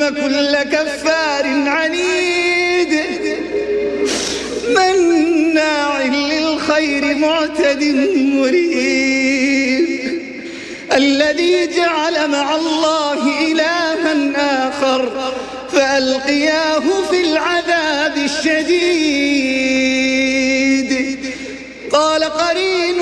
كل كفار عنيد مناع للخير معتد مريب الذي جعل مع الله إلها آخر فألقياه في العذاب الشديد قال قرين